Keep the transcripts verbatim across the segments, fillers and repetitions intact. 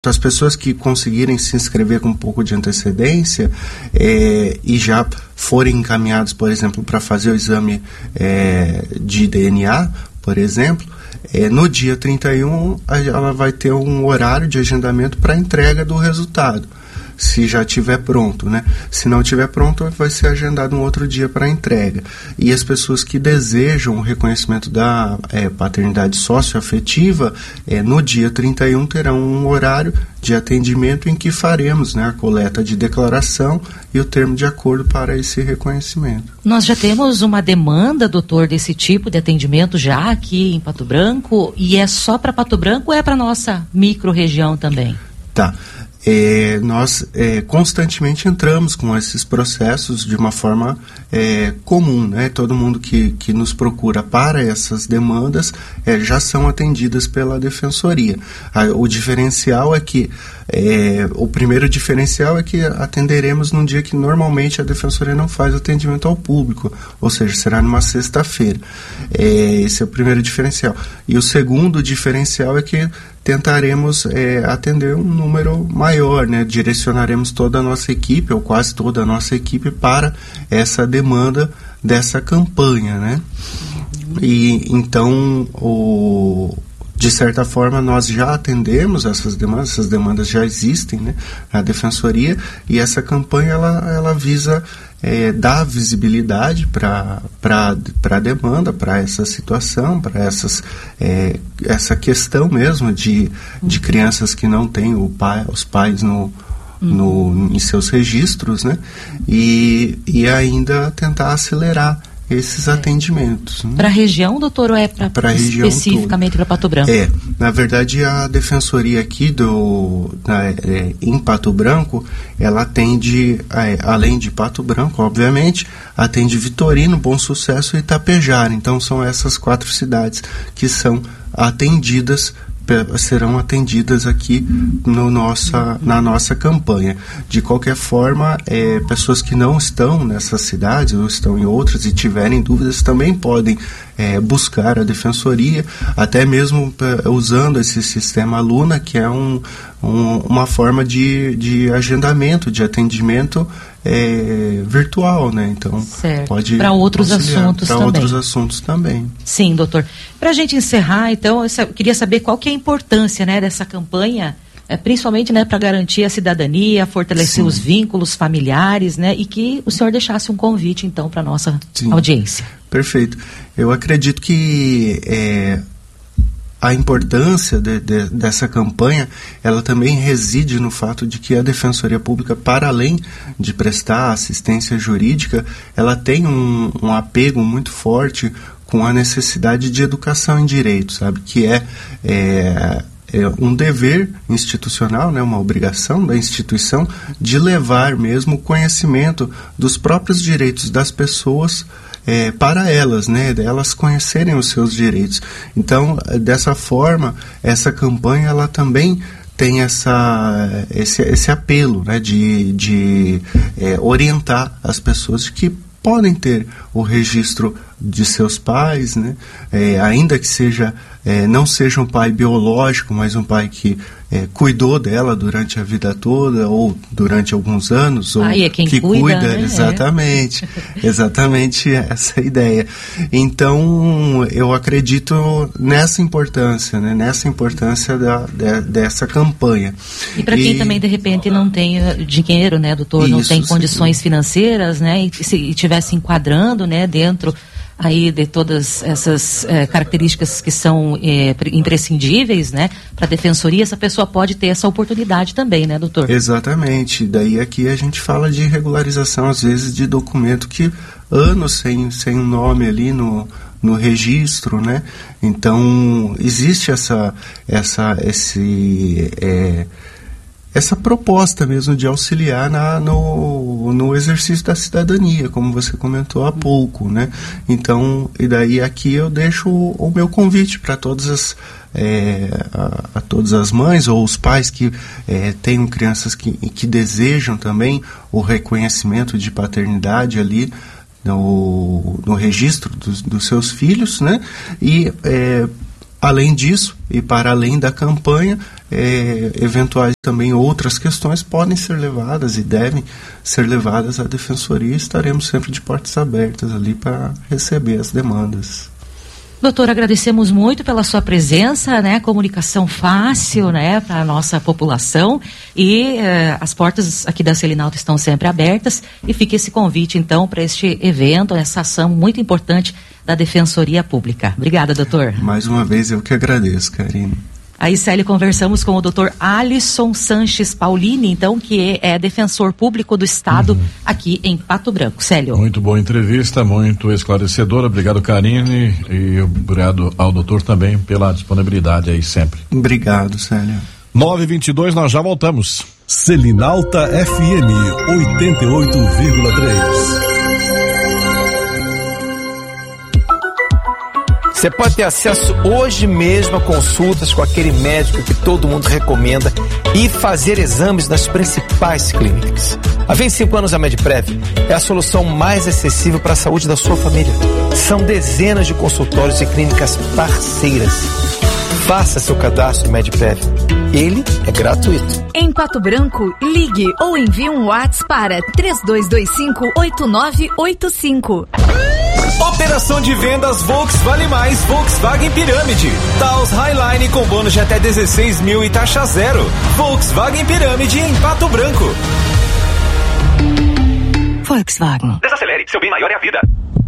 das pessoas que conseguirem se inscrever com um pouco de antecedência é, e já forem encaminhados, por exemplo, para fazer o exame é, de D N A, por exemplo, é, no dia trinta e um ela vai ter um horário de agendamento para entrega do resultado, se já estiver pronto, né? Se não estiver pronto, vai ser agendado um outro dia para entrega. E as pessoas que desejam o reconhecimento da é, paternidade socioafetiva, é, no dia trinta e um terão um horário de atendimento em que faremos, né, a coleta de declaração e o termo de acordo para esse reconhecimento. Nós já temos uma demanda, doutor, desse tipo de atendimento já aqui em Pato Branco, e é só para Pato Branco ou é para nossa micro-região também? Tá. É, nós é, constantemente entramos com esses processos de uma forma é, comum, né? Todo mundo que, que nos procura para essas demandas é, já são atendidas pela Defensoria. A, o diferencial é que é, o primeiro diferencial é que atenderemos num dia que normalmente a Defensoria não faz atendimento ao público, ou seja, será numa sexta-feira. É, esse é o primeiro diferencial. E o segundo diferencial é que tentaremos é, atender um número maior, né? Direcionaremos toda a nossa equipe, ou quase toda a nossa equipe, para essa demanda dessa campanha, né? E então, o, de certa forma, nós já atendemos essas demandas, essas demandas já existem, né, na Defensoria, e essa campanha ela, ela visa É, dar visibilidade para a demanda, para essa situação, para essas é, essa questão mesmo de, de crianças que não têm o pai, os pais no, no, em seus registros, né? E, e ainda tentar acelerar esses é. atendimentos. Né? Para a região, doutor, ou é para especificamente para Pato Branco? É, na verdade a Defensoria aqui do, na, é, em Pato Branco, ela atende, é, além de Pato Branco, obviamente, atende Vitorino, Bom Sucesso e Itapejara. Então são essas quatro cidades que são atendidas, serão atendidas aqui no nossa, na nossa campanha. De qualquer forma, é, pessoas que não estão nessas cidades ou estão em outras e tiverem dúvidas também podem é, buscar a Defensoria, até mesmo é, usando esse sistema Luna, que é um, um, uma forma de, de agendamento, de atendimento É, virtual, né? Então certo. Pode para outros assuntos para também. outros assuntos também. Sim, doutor. Para a gente encerrar, então, eu queria saber qual que é a importância, né, dessa campanha, é, principalmente, né, para garantir a cidadania, fortalecer Sim. os vínculos familiares, né, e que o senhor deixasse um convite, então, para nossa Sim. audiência. Perfeito. Eu acredito que é, a importância de, de, dessa campanha, ela também reside no fato de que a Defensoria Pública, para além de prestar assistência jurídica, ela tem um, um apego muito forte com a necessidade de educação em direito, sabe? Que é, é, é um dever institucional, né? Uma obrigação da instituição de levar mesmo o conhecimento dos próprios direitos das pessoas É, para elas, né, elas conhecerem os seus direitos. Então, dessa forma, essa campanha ela também tem essa, esse, esse apelo, né, de, de é, orientar as pessoas que podem ter o registro de seus pais, né, é, ainda que seja, é, não seja um pai biológico, mas um pai que é, cuidou dela durante a vida toda ou durante alguns anos, ou ah, é quem que cuida, cuida, né? exatamente, é. exatamente essa ideia. Então, eu acredito nessa importância, né, nessa importância da, de, dessa campanha. E para quem também, de repente, não tem dinheiro, né, doutor, Isso, não tem sim. condições financeiras, né, e se estivesse enquadrando, né, dentro aí de todas essas eh, características que são eh, imprescindíveis, né, para a Defensoria, essa pessoa pode ter essa oportunidade também, né, doutor? Exatamente. Daí aqui a gente fala de regularização, às vezes, de documento que anos sem, sem um nome ali no, no registro, né? Então, existe essa, essa, esse... É, essa proposta mesmo de auxiliar na, no, no exercício da cidadania, como você comentou há pouco, né? Então, e daí aqui eu deixo o, o meu convite para todas as é, a, a todas as mães ou os pais que é, tenham crianças que, que desejam também o reconhecimento de paternidade ali no, no registro dos, dos seus filhos, né? E é, além disso, e para além da campanha, é, eventuais também outras questões podem ser levadas e devem ser levadas à defensoria, e estaremos sempre de portas abertas ali para receber as demandas. Doutor, agradecemos muito pela sua presença, né? Comunicação fácil, né? Para a nossa população, e eh, as portas aqui da Selinalta estão sempre abertas, e fica esse convite então para este evento, essa ação muito importante da Defensoria Pública. Obrigada, doutor. Mais uma vez eu que agradeço, Karine. Aí, Célio, conversamos com o doutor Alisson Sanches Paulini, então, que é defensor público do Estado uhum. aqui em Pato Branco. Célio. Muito boa entrevista, muito esclarecedora. Obrigado, Karine, e obrigado ao doutor também pela disponibilidade aí sempre. Obrigado, Célio. nove e vinte e dois, nós já voltamos. Selinalta F M oitenta e oito vírgula três. Você pode ter acesso hoje mesmo a consultas com aquele médico que todo mundo recomenda e fazer exames nas principais clínicas. Há vinte e cinco anos a Medprev é a solução mais acessível para a saúde da sua família. São dezenas de consultórios e clínicas parceiras. Faça seu cadastro no Medprev. Ele é gratuito. Em Pato Branco, ligue ou envie um WhatsApp para três dois dois cinco, oito nove oito cinco. Operação de vendas Volks Vale Mais Volkswagen Pirâmide. Taos Highline com bônus de até dezesseis mil e taxa zero. Volkswagen Pirâmide em Pato Branco. Volkswagen. Desacelere, seu bem maior é a vida.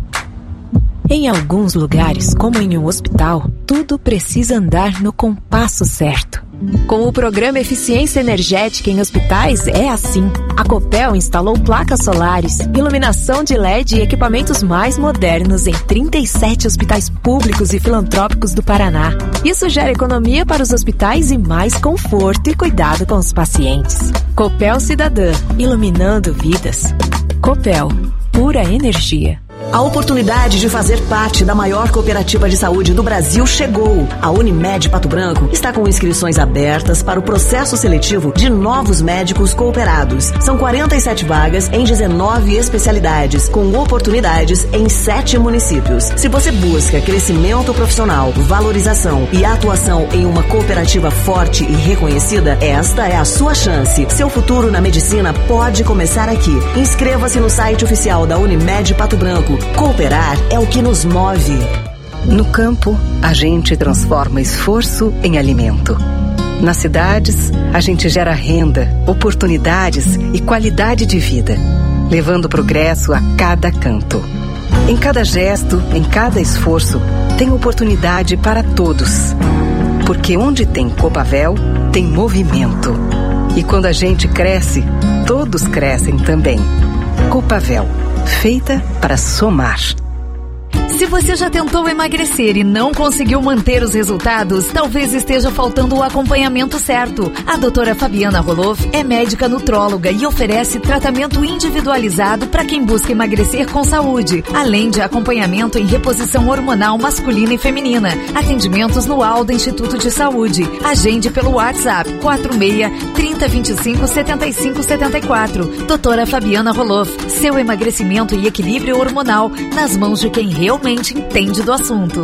Em alguns lugares, como em um hospital, tudo precisa andar no compasso certo. Com o programa Eficiência Energética em Hospitais é assim. A Copel instalou placas solares, iluminação de L E D e equipamentos mais modernos em trinta e sete hospitais públicos e filantrópicos do Paraná. Isso gera economia para os hospitais e mais conforto e cuidado com os pacientes. Copel Cidadã, iluminando vidas. Copel, pura energia. A oportunidade de fazer parte da maior cooperativa de saúde do Brasil chegou. A Unimed Pato Branco está com inscrições abertas para o processo seletivo de novos médicos cooperados. São quarenta e sete vagas em dezenove especialidades, com oportunidades em sete municípios. Se você busca crescimento profissional, valorização e atuação em uma cooperativa forte e reconhecida, esta é a sua chance. Seu futuro na medicina pode começar aqui. Inscreva-se no site oficial da Unimed Pato Branco. Cooperar é o que nos move. No campo, a gente transforma esforço em alimento. Nas cidades, a gente gera renda, oportunidades e qualidade de vida, levando progresso a cada canto. Em cada gesto, em cada esforço, tem oportunidade para todos. Porque onde tem Copavel, tem movimento. E quando a gente cresce, todos crescem também. Copavel, feita para somar. Se você já tentou emagrecer e não conseguiu manter os resultados, talvez esteja faltando o acompanhamento certo. A doutora Fabiana Roloff é médica nutróloga e oferece tratamento individualizado para quem busca emagrecer com saúde, além de acompanhamento em reposição hormonal masculina e feminina. Atendimentos no Aldo Instituto de Saúde. Agende pelo WhatsApp quatro seis, trinta, vinte e cinco, setenta e cinco, setenta e quatro. Doutora Fabiana Roloff, seu emagrecimento e equilíbrio hormonal nas mãos de quem realmente entende do assunto.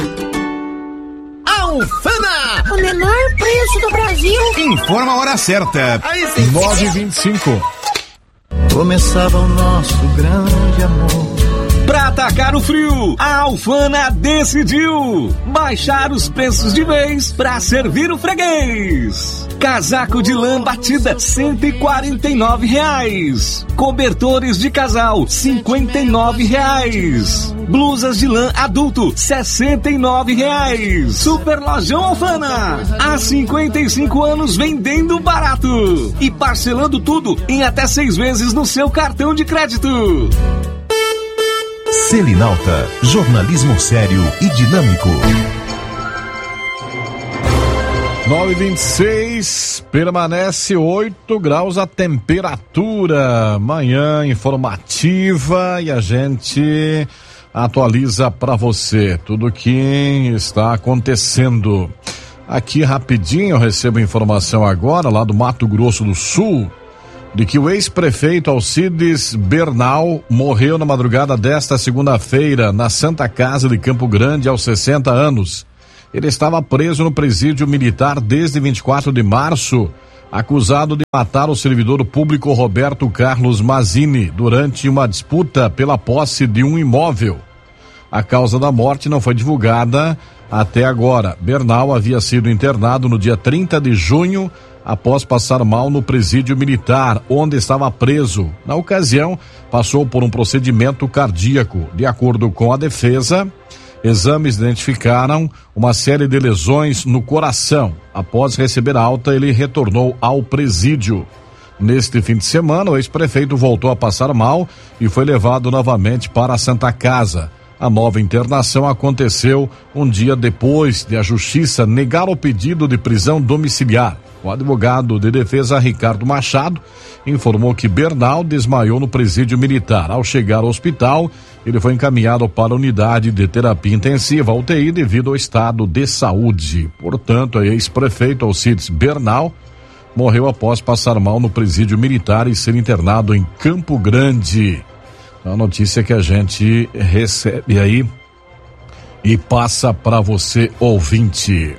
Alfama! O menor preço do Brasil. Informa a hora certa. nove e vinte e cinco. Começava o nosso grande amor. Pra atacar o frio, a Alfana decidiu baixar os preços de vez pra servir o freguês. Casaco de lã batida, cento e quarenta e nove reais. Cobertores de casal, cinquenta e nove reais. Blusas de lã adulto, sessenta e nove reais. Super Lojão Alfana, há cinquenta e cinco anos vendendo barato e parcelando tudo em até seis vezes no seu cartão de crédito. Selinalta, jornalismo sério e dinâmico. nove e vinte e seis, permanece oito graus a temperatura. Manhã informativa e a gente atualiza para você tudo o que está acontecendo. Aqui rapidinho eu recebo informação agora lá do Mato Grosso do Sul de que o ex-prefeito Alcides Bernal morreu na madrugada desta segunda-feira na Santa Casa de Campo Grande aos sessenta anos. Ele estava preso no presídio militar desde vinte e quatro de março, acusado de matar o servidor público Roberto Carlos Mazzini durante uma disputa pela posse de um imóvel. A causa da morte não foi divulgada até agora. Bernal havia sido internado no dia trinta de junho após passar mal no presídio militar, onde estava preso. Na ocasião, passou por um procedimento cardíaco. De acordo com a defesa, exames identificaram uma série de lesões no coração. Após receber alta, ele retornou ao presídio. Neste fim de semana, o ex-prefeito voltou a passar mal e foi levado novamente para a Santa Casa. A nova internação aconteceu um dia depois de a Justiça negar o pedido de prisão domiciliar. O advogado de defesa, Ricardo Machado, informou que Bernal desmaiou no presídio militar. Ao chegar ao hospital, ele foi encaminhado para a unidade de terapia intensiva, U T I, devido ao estado de saúde. Portanto, o ex-prefeito Alcides Bernal morreu após passar mal no presídio militar e ser internado em Campo Grande. A notícia que a gente recebe aí e passa para você, ouvinte.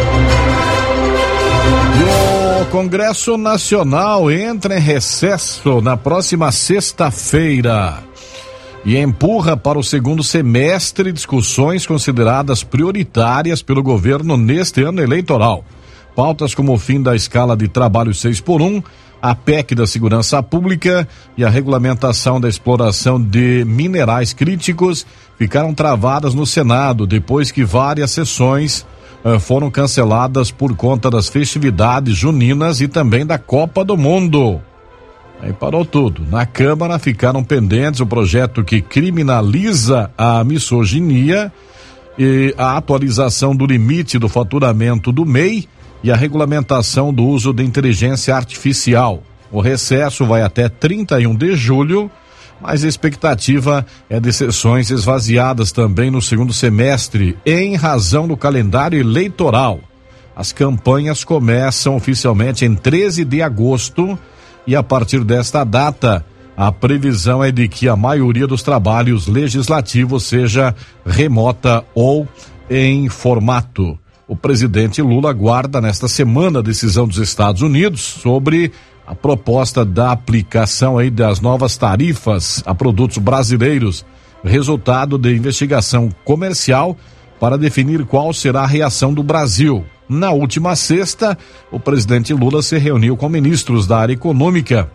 O Congresso Nacional entra em recesso na próxima sexta-feira e empurra para o segundo semestre discussões consideradas prioritárias pelo governo neste ano eleitoral. Pautas como o fim da escala de trabalho seis por um, a P E C da segurança pública e a regulamentação da exploração de minerais críticos ficaram travadas no Senado depois que várias sessões uh, foram canceladas por conta das festividades juninas e também da Copa do Mundo. Aí parou tudo. Na Câmara ficaram pendentes o projeto que criminaliza a misoginia e a atualização do limite do faturamento do M E I e a regulamentação do uso de inteligência artificial. O recesso vai até trinta e um de julho, mas a expectativa é de sessões esvaziadas também no segundo semestre, em razão do calendário eleitoral. As campanhas começam oficialmente em treze de agosto e a partir desta data, a previsão é de que a maioria dos trabalhos legislativos seja remota ou em formato. O presidente Lula aguarda nesta semana a decisão dos Estados Unidos sobre a proposta da aplicação aí das novas tarifas a produtos brasileiros, resultado de investigação comercial para definir qual será a reação do Brasil. Na última sexta, o presidente Lula se reuniu com ministros da área econômica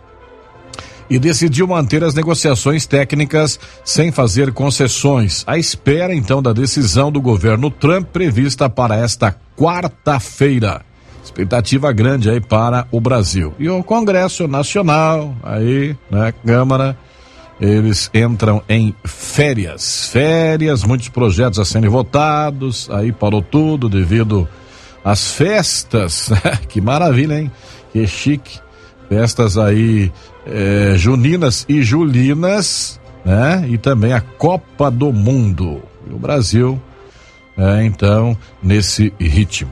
e decidiu manter as negociações técnicas sem fazer concessões, à espera então da decisão do governo Trump prevista para esta quarta-feira. Expectativa grande aí para o Brasil. E o Congresso Nacional, aí, né, Câmara, eles entram em férias. Férias, muitos projetos a serem votados, aí parou tudo devido às festas. Que maravilha, hein? Que chique. Festas aí é, juninas e julinas, né? E também a Copa do Mundo. E o Brasil, é, então, nesse ritmo.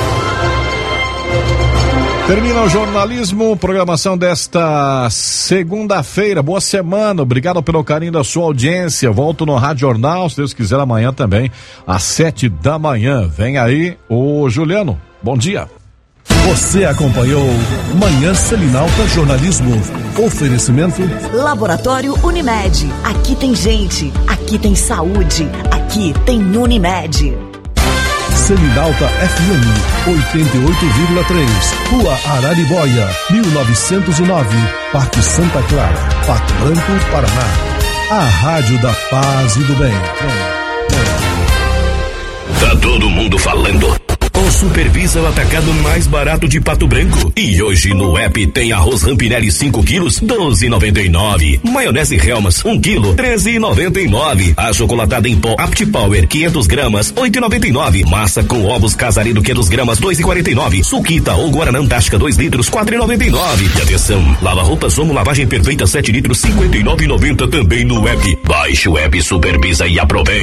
Termina o jornalismo, programação desta segunda-feira. Boa semana, obrigado pelo carinho da sua audiência. Volto no Rádio Jornal, se Deus quiser, amanhã também, às sete da manhã. Vem aí o Juliano. Bom dia. Você acompanhou Manhã Selinalta Jornalismo. Oferecimento Laboratório Unimed. Aqui tem gente, aqui tem saúde, aqui tem Unimed. Selinalta F M oitenta e oito vírgula três, Rua Araribóia, mil novecentos e nove, Parque Santa Clara, Pato Branco, Paraná. A Rádio da Paz e do Bem. Tá todo mundo falando. O Supervisa é o atacado mais barato de Pato Branco. E hoje no app tem arroz Rampinelli cinco quilos, doze e noventa e nove. Maionese Helmas um quilo, treze e noventa e nove. A chocolatada em pó Apt Power quinhentas gramas, oito e noventa e nove. Massa com ovos Casaredo quinhentas gramas, dois e quarenta e nove. Suquita ou Guaraná Antártica dois litros, quatro e noventa e nove. E atenção, lava roupas Omo lavagem perfeita sete litros, cinquenta e nove e noventa também no app. Baixe o app Supervisa e aproveite.